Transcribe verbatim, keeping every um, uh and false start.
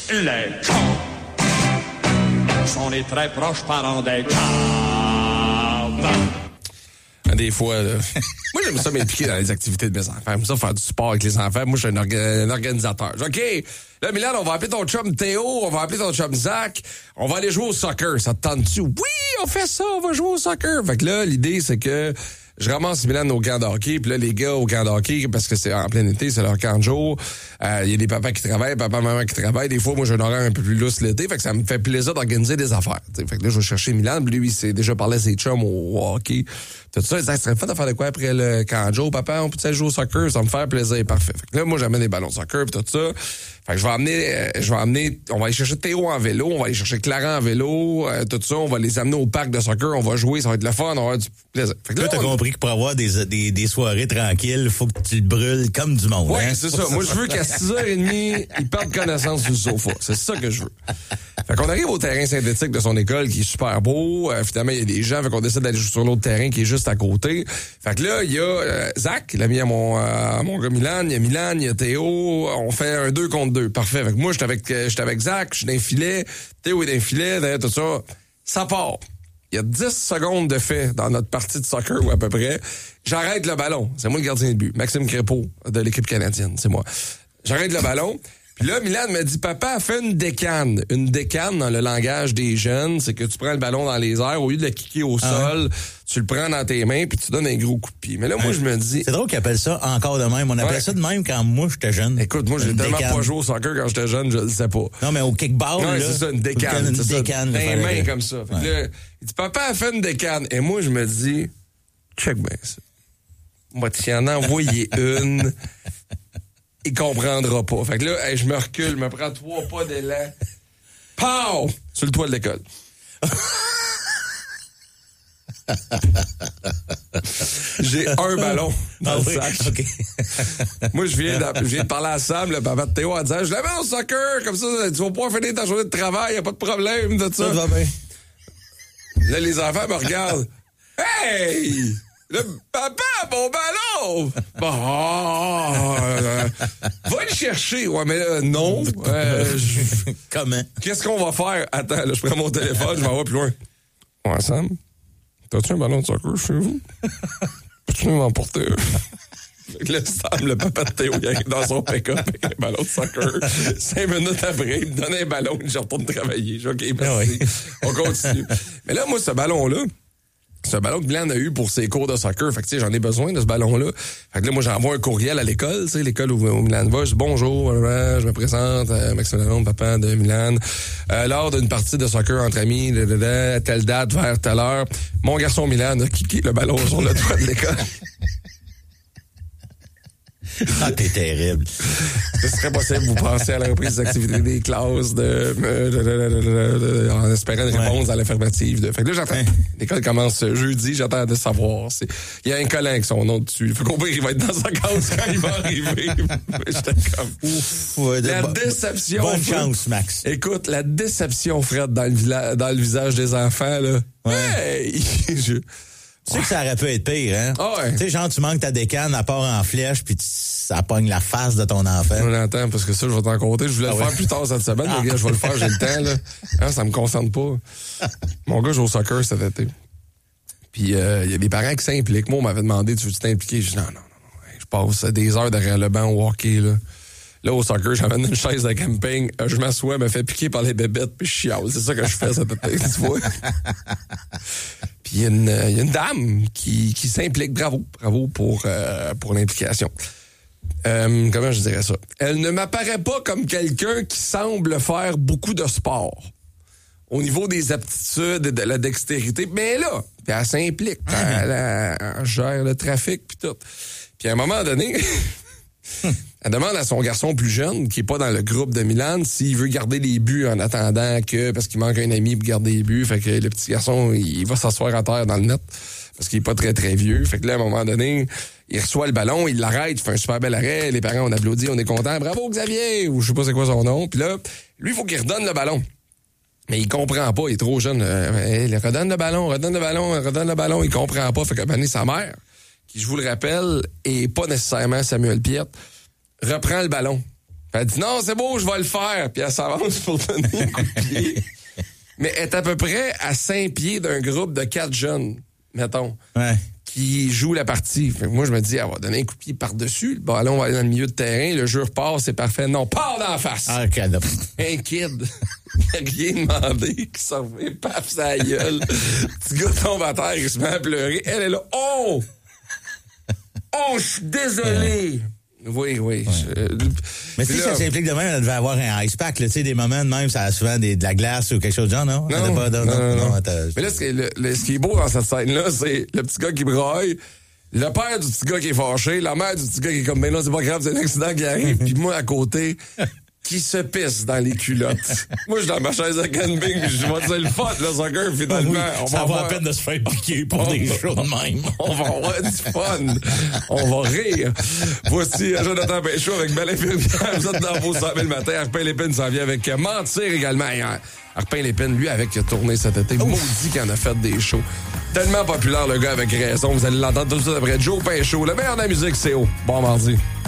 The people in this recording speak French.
Les camps sont les très proches parents des caves. Des fois, là. Moi, j'aime ça m'impliquer dans les activités de mes enfants. J'aime ça faire du sport avec les enfants. Moi, je suis un, orga- un organisateur. OK, là, Milan, on va appeler ton chum Théo, on va appeler ton chum Zach, on va aller jouer au soccer. Ça te tente-tu? Oui, on fait ça, on va jouer au soccer. Fait que là, l'idée, c'est que je ramasse Milan au camp de hockey, puis là, les gars au camp de hockey, parce que c'est en plein été, c'est leur camp de jour. Il euh, y a des papas qui travaillent, papa, maman qui travaillent. Des fois, moi, j'ai un horaire un peu plus lousse l'été, fait que ça me fait plaisir d'organiser des affaires. T'sais. Fait que là, je vais chercher Milan, puis lui, il s'est déjà parlé à ses chums au, au hockey. Tout ça, il disait, ça serait fun de faire de quoi après le camp de jour, papa, on peut-être jouer au soccer, ça me fait plaisir, parfait. Fait que là, moi, j'amène des ballons de soccer, puis tout ça. Fait que je vais amener, euh, je vais amener, on va aller chercher Théo en vélo, on va aller chercher Clara en vélo, euh, tout ça, on va les amener au parc de soccer, on va jouer, ça va être le fun, on va avoir du plaisir. Fait que là, là t'as on... compris que pour avoir des, des, des soirées tranquilles, il faut que tu te brûles comme du monde. Oui, hein? c'est ça. Moi, je veux qu'à six heures trente, il perde connaissance du sofa. C'est ça que je veux. Fait qu'on arrive au terrain synthétique de son école qui est super beau. Euh, finalement, il y a des gens, fait qu'on décide d'aller sur l'autre terrain qui est juste à côté. Fait que là, il y a euh, Zach, l'ami à mon, euh, à mon gars Milan, il y a Milan, il y a Théo. On fait un deux contre deux. Parfait. Fait que moi, j'étais avec, euh, j'étais avec Zach, je suis dans le filet. Théo est dans le filet, derrière tout ça. Ça part. Il y a dix secondes de fait dans notre partie de soccer, ou à peu près. J'arrête le ballon. C'est moi le gardien de but. Maxime Crépeau, de l'équipe canadienne. C'est moi. J'arrête le ballon. Puis là, Milan me dit, papa, fais une décane. Une décane, dans le langage des jeunes, c'est que tu prends le ballon dans les airs, au lieu de le kicker au ah sol, ouais. tu le prends dans tes mains, puis tu donnes un gros coup de pied. Mais là, moi, ouais. je me dis... C'est drôle qu'ils appellent ça encore de même. On appelait ouais. ça de même quand moi, j'étais jeune. Écoute, moi, j'ai tellement décane. pas joué au soccer quand j'étais jeune, je le sais pas. Non, mais au kickball, non, là... c'est ça, une décane. Une c'est décane. Ça, les mains comme ça. Ouais. Là, il dit, papa, fais une décane. Et moi, je me dis, check bien ça. Moi, tu en as envoyé une... il comprendra pas. Fait que là, hey, je me recule, me prends trois pas d'élan. Pow! Sur le toit de l'école. J'ai un ballon dans ah, le oui, sac. Okay. Moi, je viens, de, je viens de parler à Sam, le papa de Théo, en disant, je l'avais au soccer, comme ça, tu vas pouvoir finir ta journée de travail, y a pas de problème de ça. Ça va bien. Là, les enfants me regardent. Hey! Le papa, mon ballon! Bon, oh, euh, va le chercher. Ouais, mais là, non. Euh, je... Comment? Qu'est-ce qu'on va faire? Attends, là, je prends mon téléphone, je m'en vais plus loin. Ouais, Sam, t'as-tu un ballon de soccer chez vous? Peux-tu m'emporter? Là, Sam, le papa de Théo, il arrive dans son pick-up avec un ballon de soccer. Cinq minutes après, il me donne un ballon et je retourne travailler. Je dis, OK, merci. On continue. Mais là, moi, ce ballon-là, c'est un ballon que Glenn a eu pour ses cours de soccer. Fait que, tu sais, j'en ai besoin de ce ballon-là. Fait que là, moi, j'envoie un courriel à l'école, tu sais, l'école où, où Milan va. Je dis bonjour, je me présente, euh, Maxime Lalonde, papa de Milan. Euh, lors d'une partie de soccer entre amis, de, de, de, à telle date, vers telle heure, mon garçon Milan a kické le ballon sur le toit de l'école. Ah, t'es terrible. Ce serait possible, vous pensez à la reprise des activités des classes de, de, de, de, de, de, de en espérant une réponse ouais. à l'affirmative. De... Fait que là, j'attends. Ouais. L'école commence jeudi, j'attends de savoir. C'est... Il y a un collant avec son nom dessus. Il faut comprendre qu'il va être dans sa case quand il va arriver. J'étais comme... Ouf. Ouais, la bo- déception. Bonne Fred. Chance, Max. Écoute, la déception, Fred, dans le, vila... dans le visage des enfants, là. Ouais. Hey! Je... Tu sais que ça aurait pu être pire, hein? Ah ouais. Tu sais, genre, tu manques ta décane, à part en flèche, puis tu, ça pogne la face de ton enfant. On l'entend, parce que ça, je vais t'en compter. Je voulais ah le ouais. faire plus tard cette semaine, ah. mais gars, je vais le faire, j'ai le temps, là. Hein, ça me concerne pas. Mon gars joue au soccer cet été. Puis, il euh, y a des parents qui s'impliquent. Moi, on m'avait demandé, tu veux t'impliquer? Je dis, non, non, non, non. Je passe des heures derrière le banc au hockey, là. Là, au soccer, j'amène une chaise de camping, je m'assois, me fais piquer par les bébêtes, puis je chiale. C'est ça que je fais cet été, tu vois. Puis il y, y a une dame qui, qui s'implique. Bravo. Bravo pour, euh, pour l'implication. Euh, comment je dirais ça? Elle ne m'apparaît pas comme quelqu'un qui semble faire beaucoup de sport. Au niveau des aptitudes et de la dextérité. Mais là, puis elle s'implique. Elle, elle, elle gère le trafic, puis tout. Puis à un moment donné... Elle demande à son garçon plus jeune, qui est pas dans le groupe de Milan, s'il veut garder les buts en attendant que, parce qu'il manque un ami pour garder les buts. Fait que le petit garçon, il va s'asseoir à terre dans le net, parce qu'il est pas très, très vieux. Fait que là, à un moment donné, il reçoit le ballon, il l'arrête, il fait un super bel arrêt. Les parents, on applaudit, on est contents. Bravo, Xavier! Ou je sais pas c'est quoi son nom. Puis là, lui, il faut qu'il redonne le ballon. Mais il comprend pas, il est trop jeune. Euh, il redonne le ballon, redonne le ballon, redonne le ballon. Il comprend pas. Fait qu'à un moment donné, sa mère, qui, je vous le rappelle, est pas nécessairement Samuel Piette, reprend le ballon. Puis elle dit, non, c'est beau, je vais le faire. Puis elle s'avance pour donner un coup de pied. Mais elle est à peu près à cinq pieds d'un groupe de quatre jeunes, mettons, ouais. qui jouent la partie. Fait que moi, je me dis, elle va donner un coup de pied par-dessus. Le ballon va aller dans le milieu de terrain. Le jeu repart, c'est parfait. Non, part dans la face. Ah, OK. Un kid, rien demandé, qui s'en fait, paf, sa gueule. Petit gars tombe à terre, il se met à pleurer. Elle est là, oh! Oh, je suis désolé! Oui, oui. Ouais. Je... Mais si là... ça s'implique de même, elle devait avoir un ice pack, tu sais, des moments de même, ça a souvent des, de la glace ou quelque chose de genre, non? Non, pas, non, non, non, non. non mais là, ce qui, est, le, le, ce qui est beau dans cette scène-là, c'est le petit gars qui braille, le père du petit gars qui est fâché, la mère du petit gars qui est comme, mais non, c'est pas grave, c'est un accident qui arrive, puis moi, à côté... qui se pisse dans les culottes. Moi, je suis dans ma chaise à camping, puis je vois c'est le fun, le soccer, finalement. Oui, on ça va vaut avoir... la peine de se faire piquer pour on des va... choses de même. On va avoir du fun. On va rire. Voici Jonathan Péchaud avec Belle Infirmière. Vous êtes dans vos cent mille le matin. Arpin Lépine s'en vient avec Mentir également. Hier. Arpin Lépine, lui, avec qui a tourné cet été. Ouf. Maudit qu'il en a fait des shows. Tellement populaire, le gars, avec raison. Vous allez l'entendre tout de suite après Joe Péchaud. Le meilleur de la musique, c'est haut. Bon mardi.